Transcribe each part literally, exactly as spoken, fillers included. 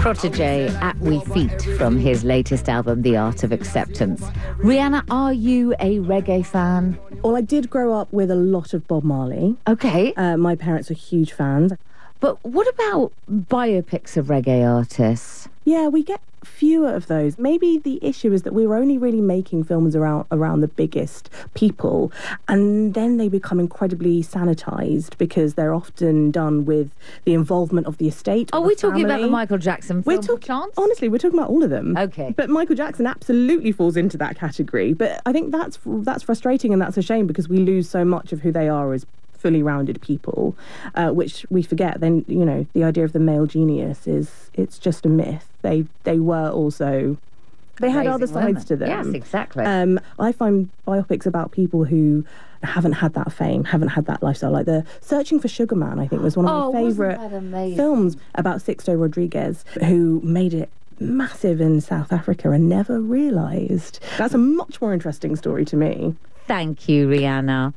Protégé at We Feet from his latest album, The Art of Acceptance. Rihanna, are you a reggae fan? Well, I did grow up with a lot of Bob Marley. Okay. Uh, my parents are huge fans. But what about biopics of reggae artists? Yeah, we get fewer of those. Maybe the issue is that we were only really making films around around the biggest people, and then they become incredibly sanitized because they're often done with the involvement of the estate. Are we we talking about the Michael Jackson film? We're talking, honestly, we're talking about all of them. Okay. But Michael Jackson absolutely falls into that category. But I think that's that's frustrating and that's a shame because we lose so much of who they are as fully rounded people, uh, which we forget. Then, you know, the idea of the male genius is, it's just a myth. They they were also, they Amazing had other sides women. to them. Yes, exactly. Um, I find biopics about people who haven't had that fame, haven't had that lifestyle. Like the Searching for Sugar Man, I think, was one of oh, my favourite films about Sixto Rodriguez, who made it massive in South Africa and never realised. That's a much more interesting story to me. Thank you, Rihanna.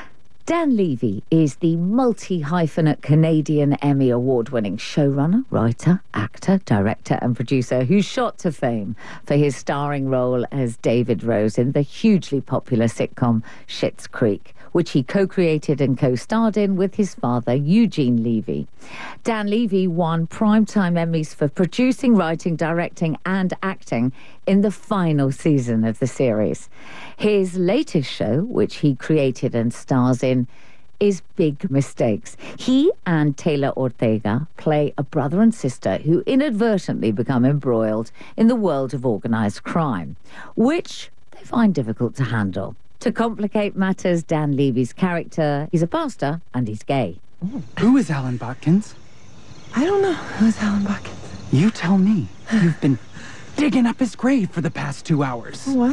Dan Levy is the multi-hyphenate Canadian Emmy Award-winning showrunner, writer, actor, director and producer who shot to fame for his starring role as David Rose in the hugely popular sitcom Schitt's Creek, which he co-created and co-starred in with his father, Eugene Levy. Dan Levy won Primetime Emmys for producing, writing, directing and acting in the final season of the series. His latest show, which he created and stars in, is Big Mistakes. He and Taylor Ortega play a brother and sister who inadvertently become embroiled in the world of organised crime, which they find difficult to handle. To complicate matters, Dan Levy's character, he's a pastor and he's gay. Ooh. Who is Alan Botkins? I don't know who's Alan Botkins. You tell me. You've been digging up his grave for the past two hours. What?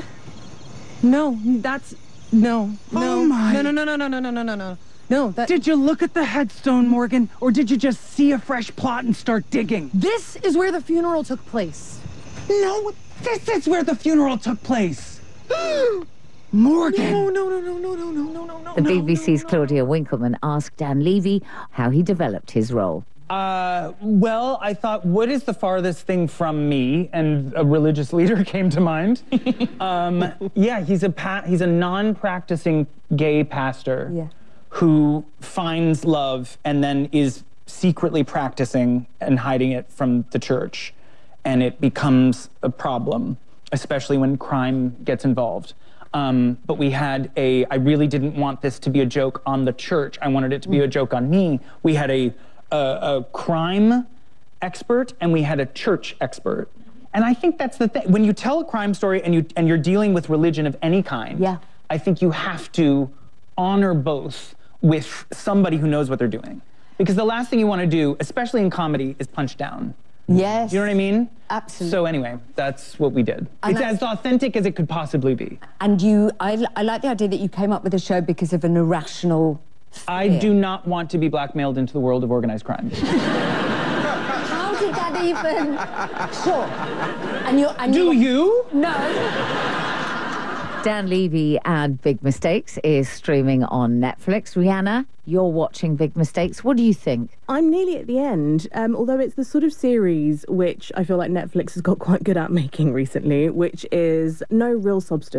No, that's... No. No. Oh, my. No, no, no, no, no, no, no, no, no, no. No, that... Did you look at the headstone, Morgan? Or did you just see a fresh plot and start digging? This is where the funeral took place. No, this is where the funeral took place. Morgan! No, no, no, no, no, no, no, no, no, no. The B B C's no, no. Claudia Winkleman asked Dan Levy how he developed his role. Uh, well, I thought, what is the farthest thing from me? And a religious leader came to mind. um, yeah, he's a pa he's a non-practicing gay pastor yeah. who finds love and then is secretly practicing and hiding it from the church. And it becomes a problem, especially when crime gets involved. Um, but we had a, I really didn't want this to be a joke on the church. I wanted it to be a joke on me. We had a, a, a crime expert and we had a church expert. And I think that's the thing. When you tell a crime story and, you, and you're dealing with religion of any kind, yeah. I think you have to honor both with somebody who knows what they're doing. Because the last thing you want to do, especially in comedy, is punch down. Yes. You know what I mean? Absolutely. So anyway, that's what we did. And it's as authentic as it could possibly be. And you, I, I like the idea that you came up with the show because of an irrational fear. I do not want to be blackmailed into the world of organized crime. How did that even... Sure. And you're, and do you're... you? No. Dan Levy and Big Mistakes is streaming on Netflix. Rihanna, you're watching Big Mistakes. What do you think? I'm nearly at the end, um, although it's the sort of series which I feel like Netflix has got quite good at making recently, which is no real substance.